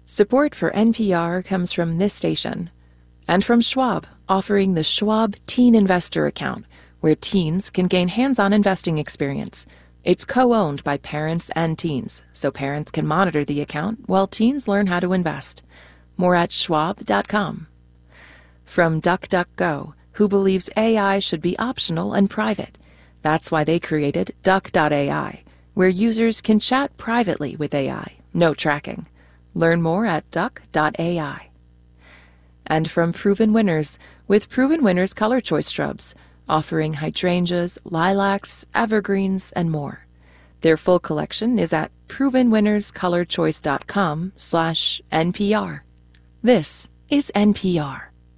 Support for NPR comes from this station and from Schwab, offering the Schwab Teen Investor Account, where teens can gain hands-on investing experience. It's co-owned by parents and teens, so parents can monitor the account while teens learn how to invest. More at schwab.com. From DuckDuckGo, who believes AI should be optional and private. That's why they created Duck.ai, where users can chat privately with AI, no tracking. Learn more at Duck.ai. And from Proven Winners, with Proven Winners Color Choice Shrubs, offering hydrangeas, lilacs, evergreens, and more. Their full collection is at provenwinnerscolorchoice.com/NPR. This is NPR.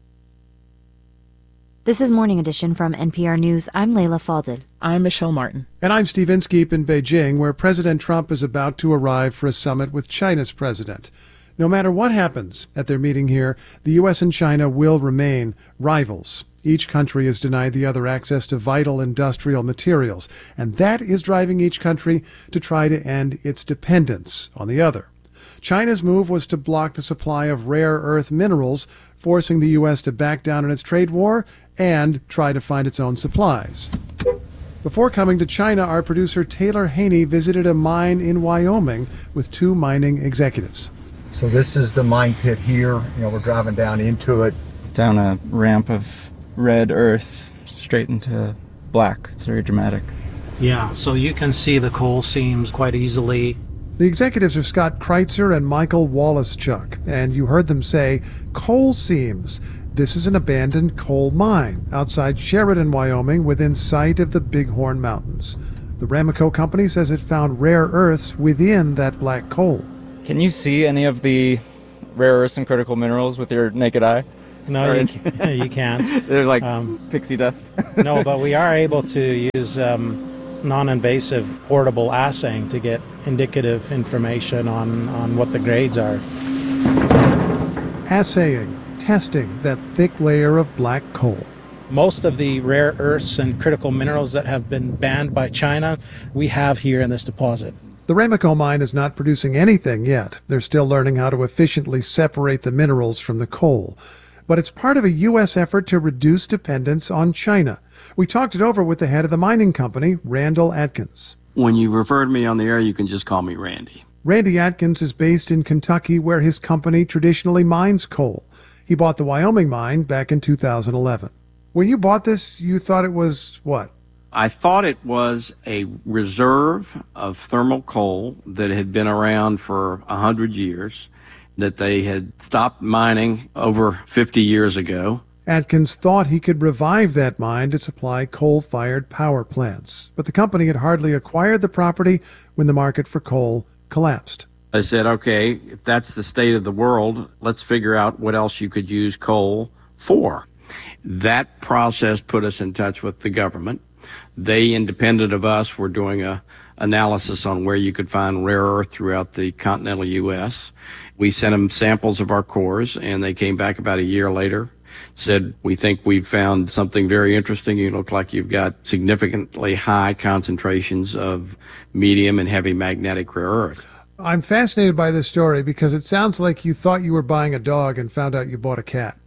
This is Morning Edition from NPR News. I'm Layla Falded. I'm Michelle Martin. And I'm Steve Inskeep in Beijing, where President Trump is about to arrive for a summit with China's president. No matter what happens at their meeting here, the U.S. and China will remain rivals. Each country is denied the other access to vital industrial materials, and that is driving each country to try to end its dependence on the other. China's move was to block the supply of rare earth minerals, forcing the U.S. to back down in its trade war and try to find its own supplies. Before coming to China, our producer Taylor Haney visited a mine in Wyoming with two mining executives. So this is the mine pit here. We're driving down into it. Down a ramp of red earth straight into black. It's very dramatic. Yeah, so you can see the coal seams quite easily. The executives are Scott Kreitzer and Michael Wallace-Chuck, and you heard them say coal seams. This is an abandoned coal mine outside Sheridan, Wyoming, within sight of the Bighorn Mountains. The Ramaco company says it found rare earths within that black coal. Can you see any of the rare earths and critical minerals with your naked eye? No, you can't. They're like pixie dust. No, but we are able to use non-invasive portable assaying to get indicative information on what the grades are. Assaying, testing that thick layer of black coal. Most of the rare earths and critical minerals that have been banned by China, we have here in this deposit. The Ramaco mine is not producing anything yet. They're still learning how to efficiently separate the minerals from the coal. But it's part of a U.S. effort to reduce dependence on China. We talked it over with the head of the mining company, Randall Atkins. When you refer to me on the air, you can just call me Randy. Randy Atkins is based in Kentucky, where his company traditionally mines coal. He bought the Wyoming mine back in 2011. When you bought this, you thought it was what? I thought it was a reserve of thermal coal that had been around for 100 years, that they had stopped mining over 50 years ago. Atkins thought he could revive that mine to supply coal-fired power plants, but the company had hardly acquired the property when the market for coal collapsed. I said, okay, if that's the state of the world, let's figure out what else you could use coal for. That process put us in touch with the government. They, independent of us, were doing a analysis on where you could find rare earth throughout the continental U.S. We sent them samples of our cores, and they came back about a year later, said, we think we've found something very interesting. You look like you've got significantly high concentrations of medium and heavy magnetic rare earth. I'm fascinated by this story because it sounds like you thought you were buying a dog and found out you bought a cat.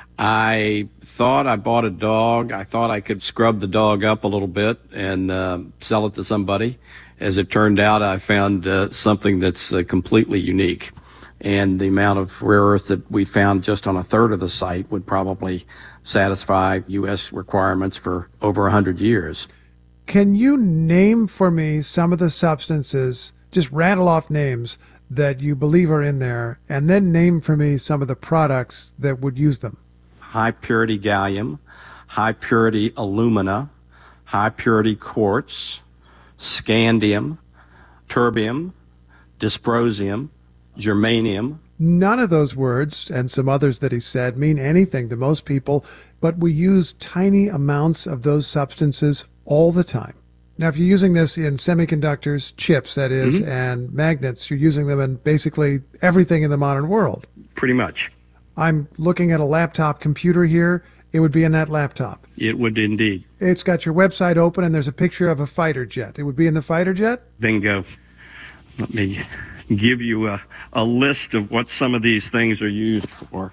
I thought I bought a dog. I thought I could scrub the dog up a little bit and sell it to somebody. As it turned out, I found something that's completely unique. And the amount of rare earth that we found just on a third of the site would probably satisfy U.S. requirements for over 100 years. Can you name for me some of the substances, just rattle off names, that you believe are in there, and then name for me some of the products that would use them? High purity gallium, high purity alumina, high purity quartz, scandium, terbium, dysprosium, germanium. None of those words, and some others that he said, mean anything to most people, but we use tiny amounts of those substances all the time. Now, if you're using this in semiconductors, chips, that is, and magnets, you're using them in basically everything in the modern world. Pretty much. I'm looking at a laptop computer here. It would be in that laptop. It would indeed. It's got your website open, and there's a picture of a fighter jet. It would be in the fighter jet? Bingo. Let me give you a list of what some of these things are used for.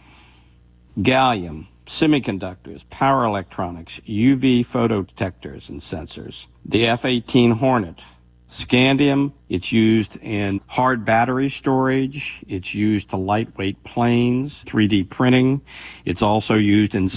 Gallium, semiconductors, power electronics, UV photodetectors and sensors. The F-18 Hornet. Scandium, it's used in hard battery storage. It's used to lightweight planes, 3D printing. It's also used in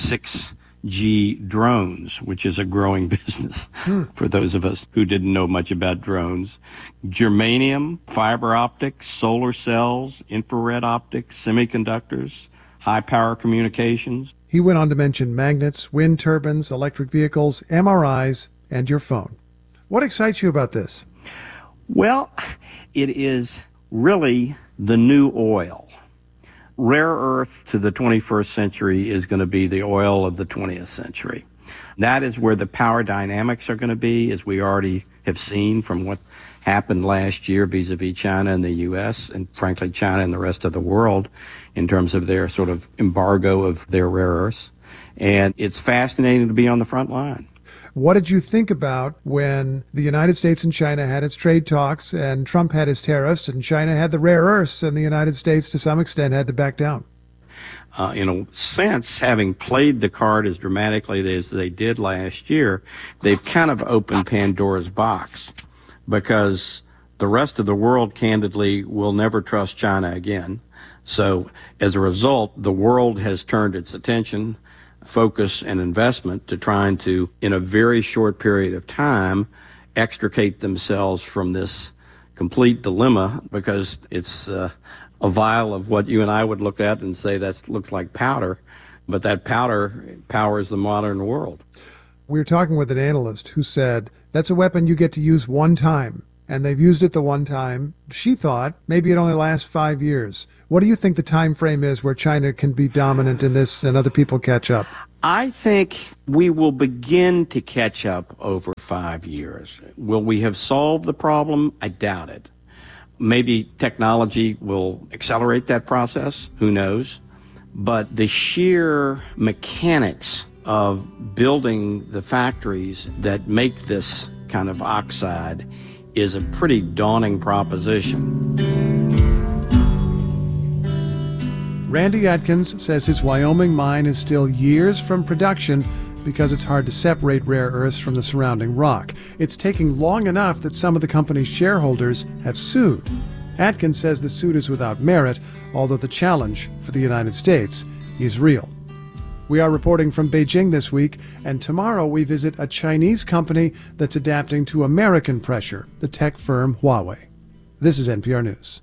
6G drones, which is a growing business for those of us who didn't know much about drones. Germanium, fiber optics, solar cells, infrared optics, semiconductors, high power communications. He went on to mention magnets, wind turbines, electric vehicles, MRIs, and your phone. What excites you about this? Well, it is really the new oil. Rare earth to the 21st century is going to be the oil of the 20th century. That is where the power dynamics are going to be, as we already have seen from what happened last year vis-a-vis China and the U.S., and frankly China and the rest of the world in terms of their sort of embargo of their rare earths. And it's fascinating to be on the front line. What did you think about when the United States and China had its trade talks and Trump had his tariffs and China had the rare earths and the United States to some extent had to back down? In a sense, having played the card as dramatically as they did last year, they've kind of opened Pandora's box, because the rest of the world, candidly, will never trust China again. So as a result, the world has turned its attention, focus, and investment to trying to, in a very short period of time, extricate themselves from this complete dilemma, because it's a vial of what you and I would look at and say that looks like powder, but that powder powers the modern world. We were talking with an analyst who said that's a weapon you get to use one time, and they've used it the one time. She thought maybe it only lasts 5 years. What do you think the time frame is where China can be dominant in this and other people catch up? I think we will begin to catch up over 5 years. Will we have solved the problem? I doubt it. Maybe technology will accelerate that process. Who knows? But the sheer mechanics of building the factories that make this kind of oxide is a pretty daunting proposition. Randy Atkins says his Wyoming mine is still years from production because it's hard to separate rare earths from the surrounding rock. It's taking long enough that some of the company's shareholders have sued. Atkins says the suit is without merit, although the challenge for the United States is real. We are reporting from Beijing this week, and tomorrow we visit a Chinese company that's adapting to American pressure, the tech firm Huawei. This is NPR News.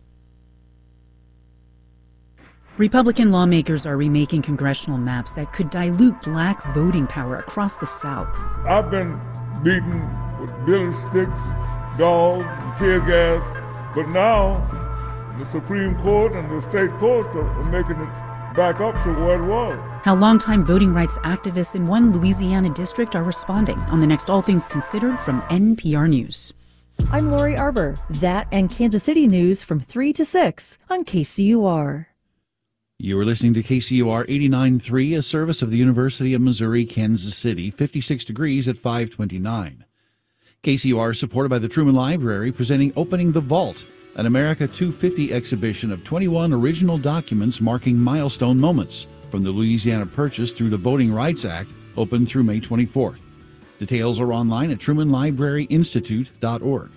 Republican lawmakers are remaking congressional maps that could dilute black voting power across the South. I've been beaten with billy sticks, dogs, and tear gas, but now the Supreme Court and the state courts are making it back up to where it was. How longtime voting rights activists in one Louisiana district are responding on the next All Things Considered from NPR News. I'm Lori Arbor. That and Kansas City news from 3 to 6 on KCUR. You are listening to KCUR 89.3, a service of the University of Missouri, Kansas City, 56 degrees at 529. KCUR is supported by the Truman Library, presenting Opening the Vault, an America 250 exhibition of 21 original documents marking milestone moments, from the Louisiana Purchase through the Voting Rights Act, open through May 24th. Details are online at trumanlibraryinstitute.org.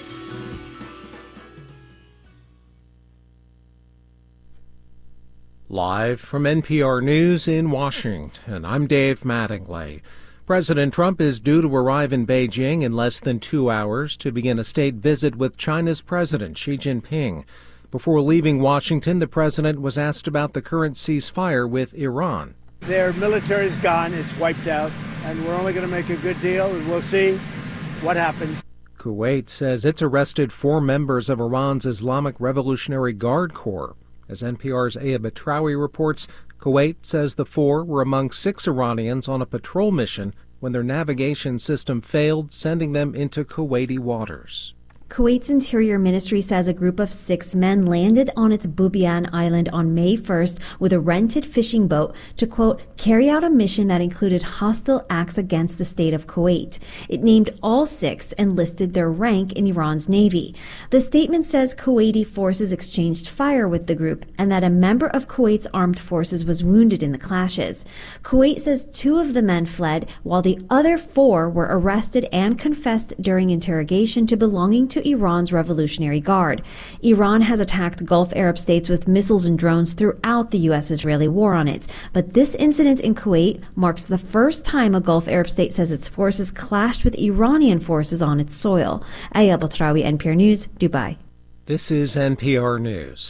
Live from NPR News in Washington, I'm Dave Mattingly. President Trump is due to arrive in Beijing in less than 2 hours to begin a state visit with China's President Xi Jinping. Before leaving Washington, the president was asked about the current ceasefire with Iran. Their military's gone, it's wiped out, and we're only going to make a good deal, and we'll see what happens. Kuwait says it's arrested 4 members of Iran's Islamic Revolutionary Guard Corps. As NPR's Aya Batrawi reports, Kuwait says the 4 were among 6 Iranians on a patrol mission when their navigation system failed, sending them into Kuwaiti waters. Kuwait's Interior Ministry says a group of 6 men landed on its Bubiyan Island on May 1st with a rented fishing boat to, quote, carry out a mission that included hostile acts against the state of Kuwait. It named all 6 and listed their rank in Iran's navy. The statement says Kuwaiti forces exchanged fire with the group and that a member of Kuwait's armed forces was wounded in the clashes. Kuwait says 2 of the men fled, while the other 4 were arrested and confessed during interrogation to belonging to Iran's Revolutionary Guard. Iran has attacked Gulf Arab states with missiles and drones throughout the U.S.-Israeli war on it. But this incident in Kuwait marks the first time a Gulf Arab state says its forces clashed with Iranian forces on its soil. Aya Batrawi, NPR News, Dubai. This is NPR News.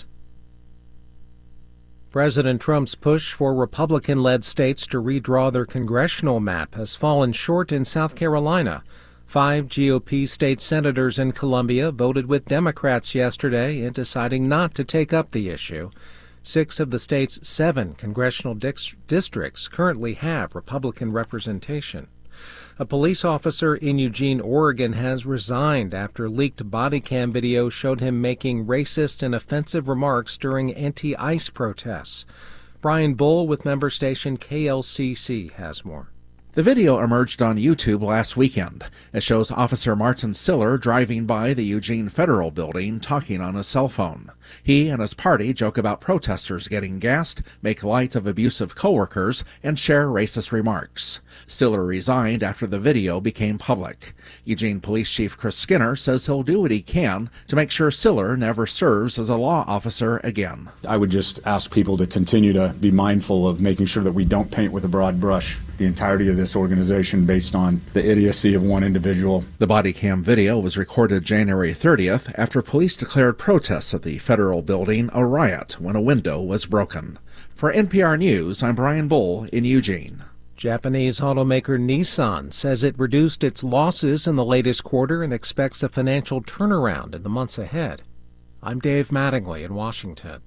President Trump's push for Republican-led states to redraw their congressional map has fallen short in South Carolina. 5 GOP state senators in Columbia voted with Democrats yesterday in deciding not to take up the issue. 6 of the state's 7 congressional districts currently have Republican representation. A police officer in Eugene, Oregon has resigned after leaked body cam video showed him making racist and offensive remarks during anti-ICE protests. Brian Bull with member station KLCC has more. The video emerged on YouTube last weekend. It shows Officer Martin Siller driving by the Eugene Federal Building talking on his cell phone. He and his party joke about protesters getting gassed, make light of abusive coworkers, and share racist remarks. Siller resigned after the video became public. Eugene Police Chief Chris Skinner says he'll do what he can to make sure Siller never serves as a law officer again. I would just ask people to continue to be mindful of making sure that we don't paint with a broad brush the entirety of this organization based on the idiocy of one individual. The body cam video was recorded January 30th after police declared protests at the federal building a riot when a window was broken. For NPR News, I'm Brian Bull in Eugene. Japanese automaker Nissan says it reduced its losses in the latest quarter and expects a financial turnaround in the months ahead. I'm Dave Mattingly in Washington.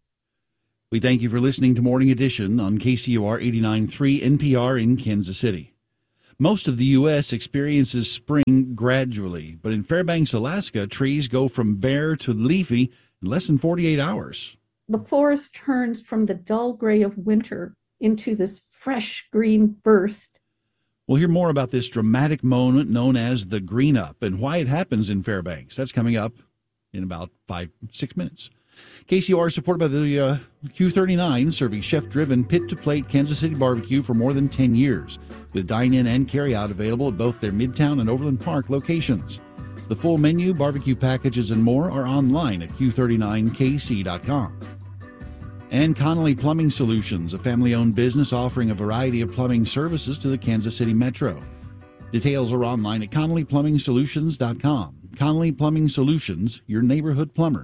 We thank you for listening to Morning Edition on KCOR 89.3 NPR in Kansas City. Most of the U.S. experiences spring gradually, but in Fairbanks, Alaska, trees go from bare to leafy in less than 48 hours. The forest turns from the dull gray of winter into this fresh green burst. We'll hear more about this dramatic moment known as the green up and why it happens in Fairbanks. That's coming up in about 5-6 minutes. KCOR supported by the Q39, serving chef-driven, pit-to-plate Kansas City barbecue for more than 10 years, with dine-in and carry-out available at both their Midtown and Overland Park locations. The full menu, barbecue packages, and more are online at Q39KC.com. And Connolly Plumbing Solutions, a family-owned business offering a variety of plumbing services to the Kansas City Metro. Details are online at ConnollyPlumbingSolutions.com. Connolly Plumbing Solutions, your neighborhood plumber.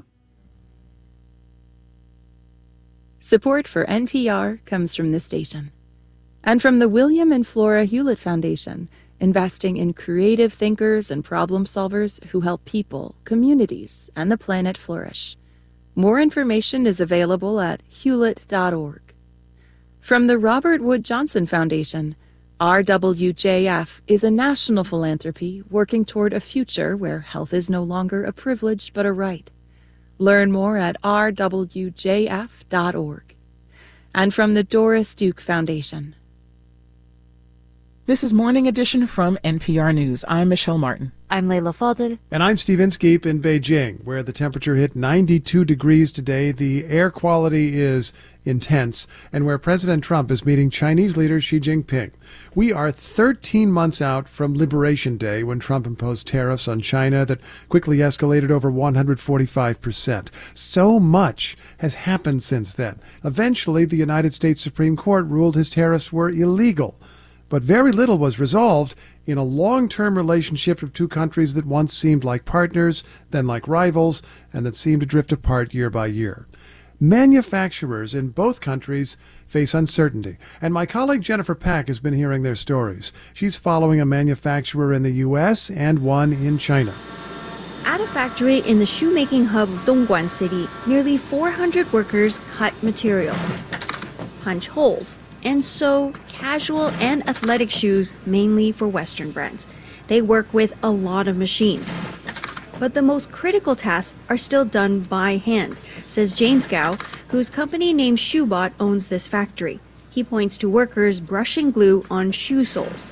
Support for NPR comes from this station and from the William and Flora Hewlett Foundation, investing in creative thinkers and problem solvers who help people, communities, and the planet flourish. More information is available at hewlett.org. From the Robert Wood Johnson Foundation, RWJF is a national philanthropy working toward a future where health is no longer a privilege but a right. Learn more at rwjf.org. And from the Doris Duke Foundation. This is Morning Edition from NPR News. I'm Michelle Martin. I'm Leila Fadel. And I'm Steve Inskeep in Beijing, where the temperature hit 92 degrees today. The air quality is intense, and where President Trump is meeting Chinese leader Xi Jinping. We are 13 months out from Liberation Day, when Trump imposed tariffs on China that quickly escalated over 145%. So much has happened since then. Eventually, the United States Supreme Court ruled his tariffs were illegal. But very little was resolved in a long-term relationship of two countries that once seemed like partners, then like rivals, and that seemed to drift apart year by year. Manufacturers in both countries face uncertainty, and my colleague Jennifer Pack has been hearing their stories. She's following a manufacturer in the U.S. and one in China. At a factory in the shoemaking hub of Dongguan City, nearly 400 workers cut material, punch holes, and sew casual and athletic shoes mainly for Western brands. They work with a lot of machines. But the most critical tasks are still done by hand, says James Gao, whose company named Shoebot owns this factory. He points to workers brushing glue on shoe soles.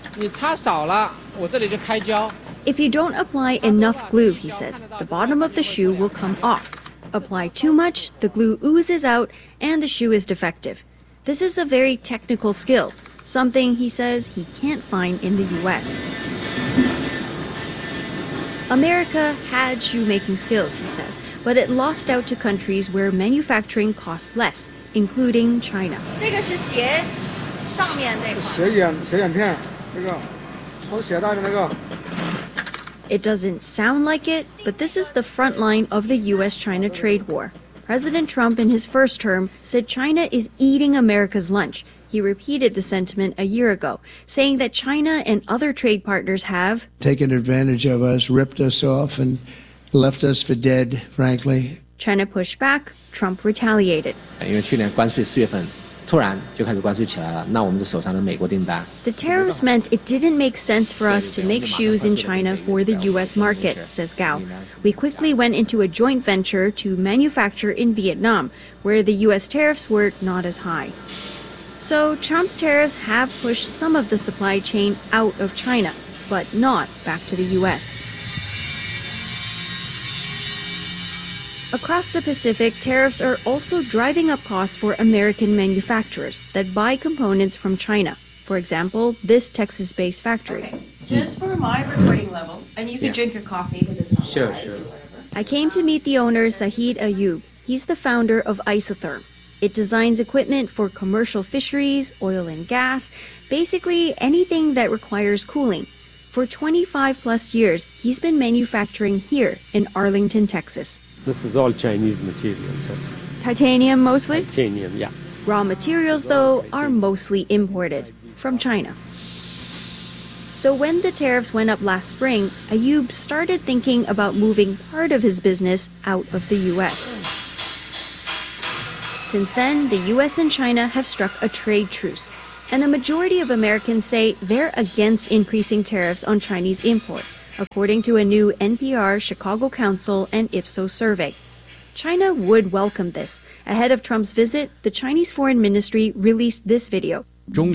If you don't apply enough glue, he says, the bottom of the shoe will come off. Apply too much, the glue oozes out, and the shoe is defective. This is a very technical skill, something he says he can't find in the U.S. America had shoemaking skills, he says, but it lost out to countries where manufacturing costs less, including China. It doesn't sound like it, but this is the front line of the U.S.-China trade war. President Trump, in his first term, said China is eating America's lunch. He repeated the sentiment a year ago, saying that China and other trade partners have taken advantage of us, ripped us off, and left us for dead, frankly. China pushed back, Trump retaliated. The tariffs meant it didn't make sense for us to make shoes in China for the U.S. market, says Gao. We quickly went into a joint venture to manufacture in Vietnam, where the U.S. tariffs were not as high. So Trump's tariffs have pushed some of the supply chain out of China, but not back to the U.S. Across the Pacific, tariffs are also driving up costs for American manufacturers that buy components from China. For example, this Texas-based factory. Just for my recording level, and you can drink your coffee because it's not Sure. I came to meet the owner, Sahid Ayub. He's the founder of Isotherm. It designs equipment for commercial fisheries, oil and gas, basically anything that requires cooling. For 25 plus years, he's been manufacturing here in Arlington, Texas. This is all Chinese material. So. Titanium mostly? Titanium, yeah. Raw materials, though, are mostly imported from China. So when the tariffs went up last spring, Ayub started thinking about moving part of his business out of the U.S. Since then, the U.S. and China have struck a trade truce, and a majority of Americans say they're against increasing tariffs on Chinese imports, according to a new NPR Chicago Council and Ipsos survey. China would welcome this. Ahead of Trump's visit, the Chinese Foreign Ministry released this video,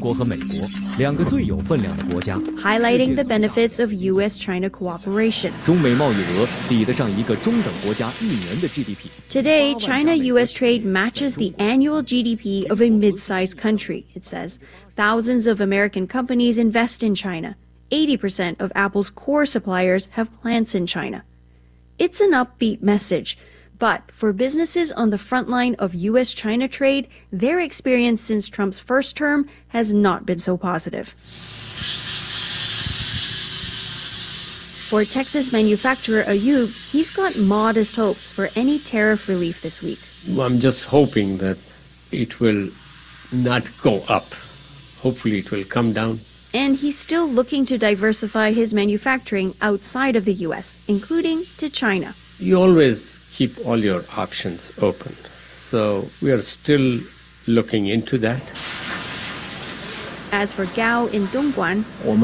highlighting the benefits of U.S.-China cooperation. Today, China-U.S. trade matches the annual GDP of a mid-sized country, it says. Thousands of American companies invest in China. 80% of Apple's core suppliers have plants in China. It's an upbeat message. But for businesses on the front line of U.S.-China trade, their experience since Trump's first term has not been so positive. For Texas manufacturer Ayub, he's got modest hopes for any tariff relief this week. Well, I'm just hoping that it will not go up. Hopefully it will come down. And he's still looking to diversify his manufacturing outside of the U.S., including to China. You always keep all your options open. So we are still looking into that. As for Gao in Dongguan,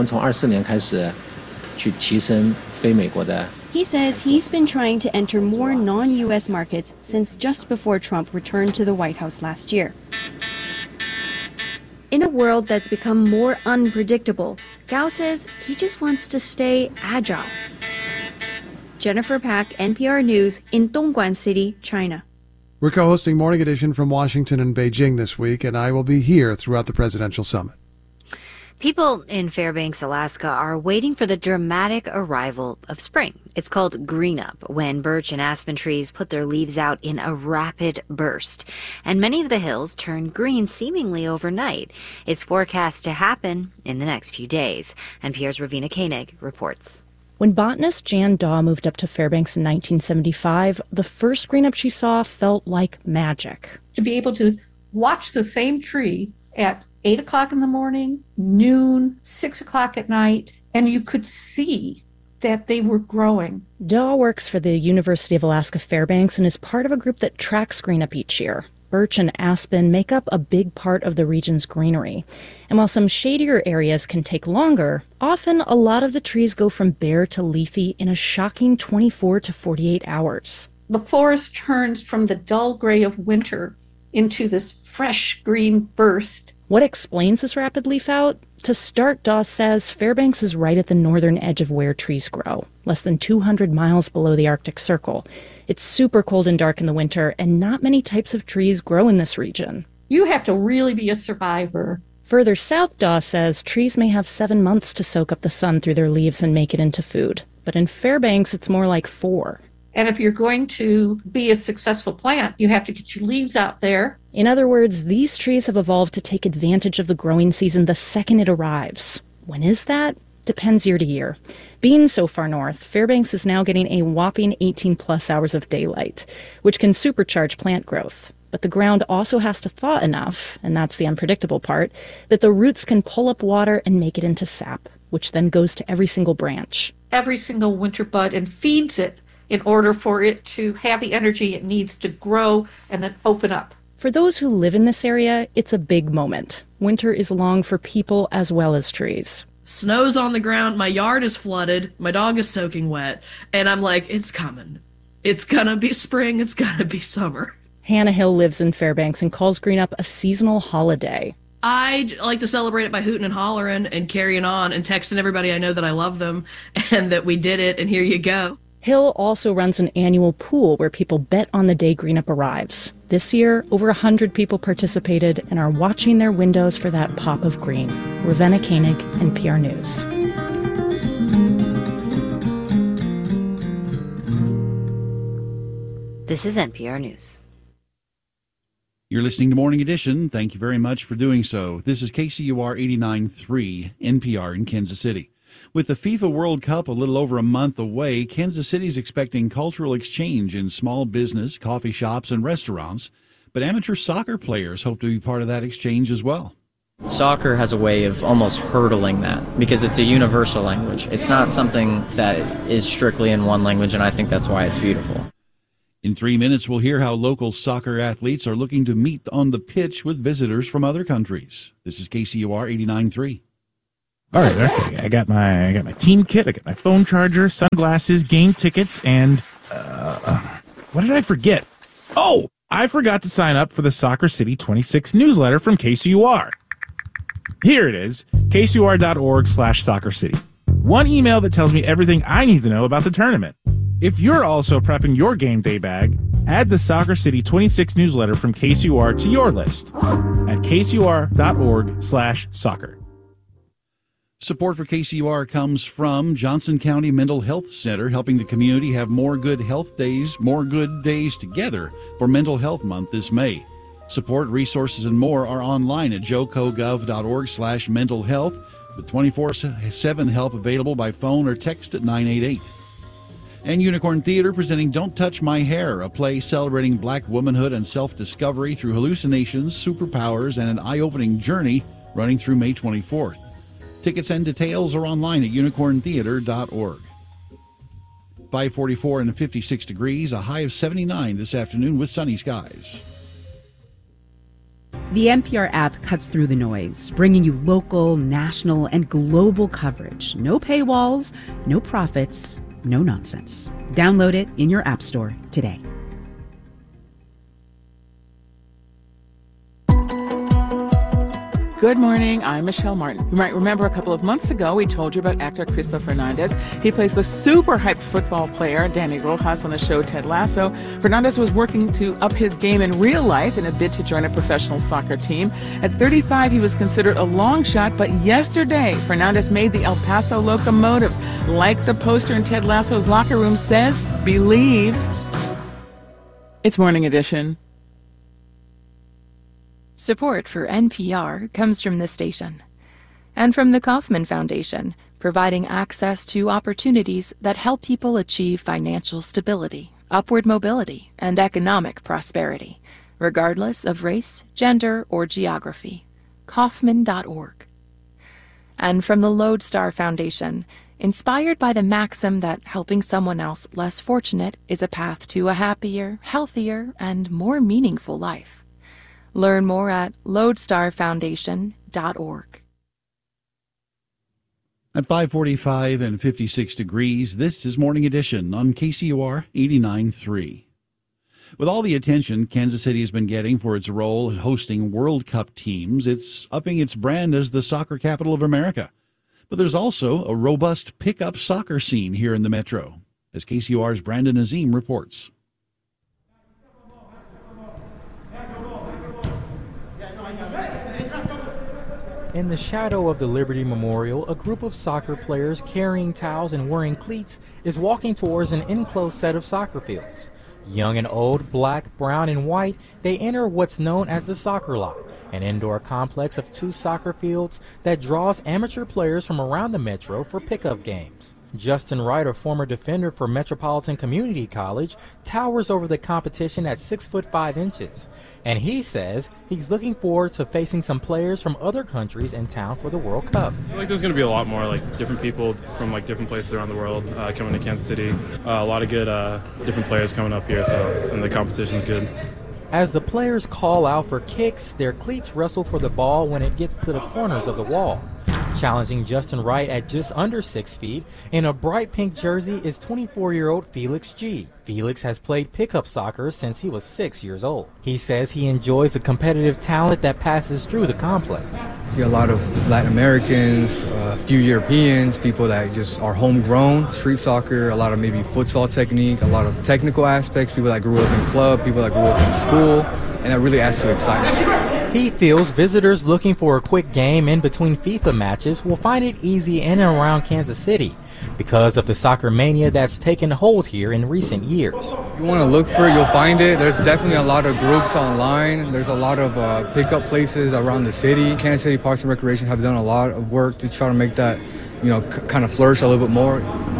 he says he's been trying to enter more non-U.S. markets since just before Trump returned to the White House last year. In a world that's become more unpredictable, Gao says he just wants to stay agile. Jennifer Pack, NPR News, in Dongguan City, China. We're co-hosting Morning Edition from Washington and Beijing this week, and I will be here throughout the presidential summit. People in Fairbanks, Alaska are waiting for the dramatic arrival of spring. It's called green up, when birch and aspen trees put their leaves out in a rapid burst. And many of the hills turn green seemingly overnight. It's forecast to happen in the next few days. NPR's Ravina Koenig reports. When botanist Jan Daw moved up to Fairbanks in 1975, the first green up she saw felt like magic. To be able to watch the same tree at 8 o'clock in the morning, noon, 6 o'clock at night, and you could see that they were growing. Daw works for the University of Alaska Fairbanks and is part of a group that tracks green up each year. birch and aspen make up a big part of the region's greenery. And while some shadier areas can take longer, often a lot of the trees go from bare to leafy in a shocking 24 to 48 hours. The forest turns from the dull gray of winter into this fresh green burst. What explains this rapid leaf out? To start, Dawes says Fairbanks is right at the northern edge of where trees grow, less than 200 miles below the Arctic Circle. It's super cold and dark in the winter, and not many types of trees grow in this region. You have to really be a survivor. Further south, Dawes says trees may have 7 months to soak up the sun through their leaves and make it into food. But in Fairbanks, it's more like 4. And if you're going to be a successful plant, you have to get your leaves out there. In other words, these trees have evolved to take advantage of the growing season the second it arrives. When is that? Depends year to year. Being so far north, Fairbanks is now getting a whopping 18-plus hours of daylight, which can supercharge plant growth. But the ground also has to thaw enough, and that's the unpredictable part, that the roots can pull up water and make it into sap, which then goes to every single branch. Every single winter bud and feeds it in order for it to have the energy it needs to grow and then open up. For those who live in this area, it's a big moment. Winter is long for people as well as trees. Snow's on the ground, my yard is flooded, my dog is soaking wet, and I'm like, it's coming. It's gonna be spring, it's gonna be summer. Hannah Hill lives in Fairbanks and calls Green Up a seasonal holiday. I like to celebrate it by hooting and hollering and carrying on and texting everybody I know that I love them and that we did it and here you go. Hill also runs an annual pool where people bet on the day Green Up arrives. This year, over 100 people participated and are watching their windows for that pop of green. Ravenna Koenig, NPR News. This is NPR News. You're listening to Morning Edition. Thank you very much for doing so. This is KCUR 89.3 NPR in Kansas City. With the FIFA World Cup a little over a month away, Kansas City's expecting cultural exchange in small business, coffee shops, and restaurants. But amateur soccer players hope to be part of that exchange as well. Soccer has a way of almost hurdling that because it's a universal language. It's not something that is strictly in one language, and I think that's why it's beautiful. In 3 minutes, we'll hear how local soccer athletes are looking to meet on the pitch with visitors from other countries. This is KCUR 89.3. All right, okay. I got my team kit, I got my phone charger, sunglasses, game tickets, and what did I forget? Oh, I forgot to sign up for the Soccer City 26 newsletter from KCUR. Here it is, kcur.org/Soccer City. One email that tells me everything I need to know about the tournament. If you're also prepping your game day bag, add the Soccer City 26 newsletter from KCUR to your list at kcur.org/soccer. Support for KCUR comes from Johnson County Mental Health Center, helping the community have more good days together for Mental Health Month this May. Support, resources, and more are online at jocogov.org/mental-health, with 24/7 help available by phone or text at 988. And Unicorn Theater presenting Don't Touch My Hair, a play celebrating black womanhood and self-discovery through hallucinations, superpowers, and an eye-opening journey running through May 24th. Tickets and details are online at unicorntheater.org. 544 and 56 degrees, a high of 79 this afternoon with sunny skies. The NPR app cuts through the noise, bringing you local, national, and global coverage. No paywalls, no profits, no nonsense. Download it in your app store today. Good morning, I'm Michelle Martin. You might remember a couple of months ago we told you about actor Cristo Fernandez. He plays the super hyped football player Danny Rojas on the show Ted Lasso. Fernandez was working to up his game in real life in a bid to join a professional soccer team. At 35, he was considered a long shot, but yesterday Fernandez made the El Paso Locomotives. Like the poster in Ted Lasso's locker room says, believe. It's Morning Edition. Support for NPR comes from this station and from the Kauffman Foundation, providing access to opportunities that help people achieve financial stability, upward mobility, and economic prosperity, regardless of race, gender, or geography. Kauffman.org. And from the Lodestar Foundation, inspired by the maxim that helping someone else less fortunate is a path to a happier, healthier, and more meaningful life. Learn more at lodestarfoundation.org. At 5:45 and 56 degrees, this is Morning Edition on KCUR 89.3. With all the attention Kansas City has been getting for its role in hosting World Cup teams, it's upping its brand as the soccer capital of America. But there's also a robust pickup soccer scene here in the metro, as KCUR's Brandon Azim reports. In the shadow of the Liberty Memorial, a group of soccer players carrying towels and wearing cleats is walking towards an enclosed set of soccer fields. Young and old, black, brown, and white, they enter what's known as the Soccer Lot, an indoor complex of 2 soccer fields that draws amateur players from around the metro for pickup games. Justin Wright, a former defender for Metropolitan Community College, towers over the competition at 6'5", and he says he's looking forward to facing some players from other countries in town for the World Cup. I feel like there's going to be a lot more different people from different places around the world coming to Kansas City. A lot of good different players coming up here, and the competition's good. As the players call out for kicks, their cleats wrestle for the ball when it gets to the corners of the wall. Challenging Justin Wright at just under 6 feet in a bright pink jersey is 24-year-old Felix G. Felix has played pickup soccer since he was 6 years old. He says he enjoys the competitive talent that passes through the complex. See a lot of Latin Americans, a few Europeans, people that just are homegrown, street soccer, a lot of maybe futsal technique, a lot of technical aspects, people that grew up in club, people that grew up in school, and that really adds to excitement. He feels visitors looking for a quick game in between FIFA matches will find it easy in and around Kansas City because of the soccer mania that's taken hold here in recent years. If you want to look for it, you'll find it. There's definitely a lot of groups online. There's a lot of pickup places around the city. Kansas City Parks and Recreation have done a lot of work to try to make that, kind of flourish a little bit more.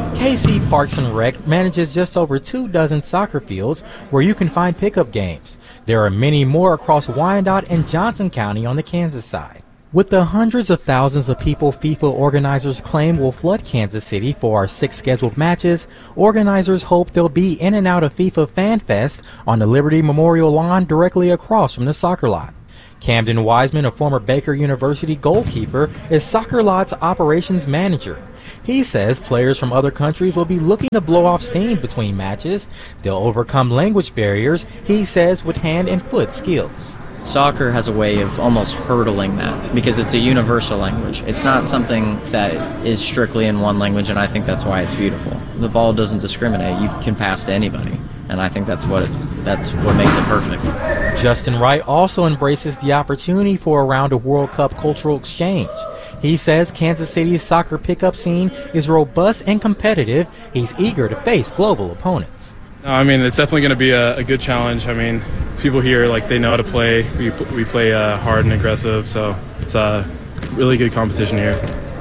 KC Parks and Rec manages just over 24 soccer fields where you can find pickup games. There are many more across Wyandotte and Johnson County on the Kansas side. With the hundreds of thousands of people FIFA organizers claim will flood Kansas City for our 6 scheduled matches, organizers hope they'll be in and out of FIFA Fan Fest on the Liberty Memorial lawn directly across from the soccer lot. Camden Wiseman, a former Baker University goalkeeper, is Soccer Lot's operations manager. He says players from other countries will be looking to blow off steam between matches. They'll overcome language barriers, he says, with hand and foot skills. Soccer has a way of almost hurdling that because it's a universal language. It's not something that is strictly in one language, and I think that's why it's beautiful. The ball doesn't discriminate. You can pass to anybody, and I think that's what makes it perfect. Justin Wright also embraces the opportunity for a round of World Cup cultural exchange. He says Kansas City's soccer pickup scene is robust and competitive. He's eager to face global opponents. It's definitely going to be a good challenge. People here, they know how to play. We play hard and aggressive, so it's a really good competition here.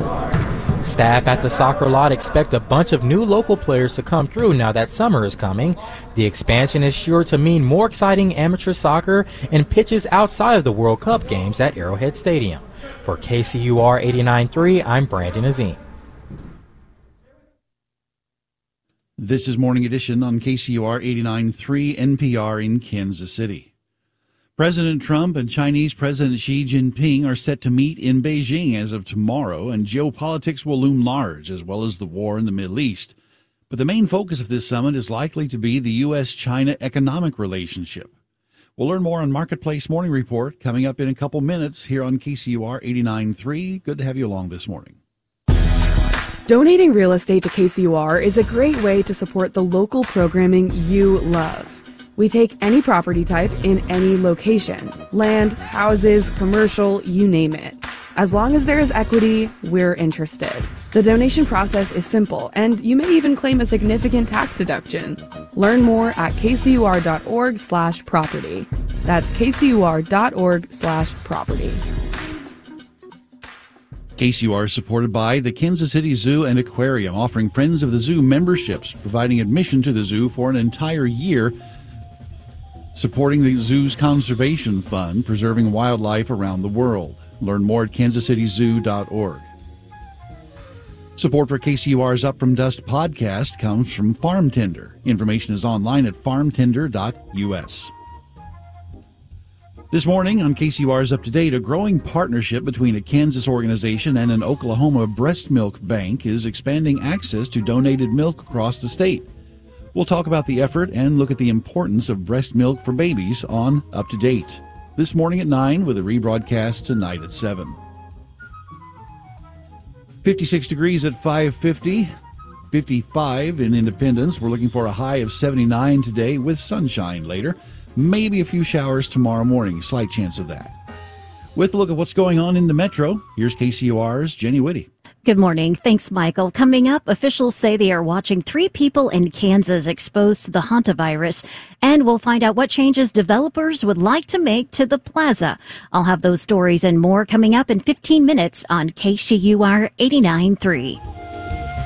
Staff at the soccer lot expect a bunch of new local players to come through now that summer is coming. The expansion is sure to mean more exciting amateur soccer and pitches outside of the World Cup games at Arrowhead Stadium. For KCUR 89.3, I'm Brandon Azim. This is Morning Edition on KCUR 89.3 NPR in Kansas City. President Trump and Chinese President Xi Jinping are set to meet in Beijing as of tomorrow, and geopolitics will loom large, as well as the war in the Middle East. But the main focus of this summit is likely to be the U.S.-China economic relationship. We'll learn more on Marketplace Morning Report coming up in a couple minutes here on KCUR 89.3. Good to have you along this morning. Donating real estate to KCUR is a great way to support the local programming you love. We take any property type in any location, land, houses, commercial, you name it. As long as there is equity, we're interested. The donation process is simple, and you may even claim a significant tax deduction. Learn more at kcur.org/property. That's kcur.org/property. KCUR is supported by the Kansas City Zoo and Aquarium, offering Friends of the Zoo memberships, providing admission to the zoo for an entire year, supporting the zoo's conservation fund, preserving wildlife around the world. Learn more at kansascityzoo.org. Support for KCUR's Up From Dust podcast comes from Farm Tender. Information is online at farmtender.us. This morning on KCUR's Up to Date, a growing partnership between a Kansas organization and an Oklahoma breast milk bank is expanding access to donated milk across the state. We'll talk about the effort and look at the importance of breast milk for babies on Up to Date. This morning at 9 with a rebroadcast tonight at 7. 56 degrees at 5:50. 55 in Independence. We're looking for a high of 79 today with sunshine later. Maybe a few showers tomorrow morning. Slight chance of that. With a look at what's going on in the metro, here's KCUR's Jenny Whitty. Good morning. Thanks, Michael. Coming up, officials say they are watching 3 people in Kansas exposed to the hantavirus, and we'll find out what changes developers would like to make to the plaza. I'll have those stories and more coming up in 15 minutes on KCUR 89.3.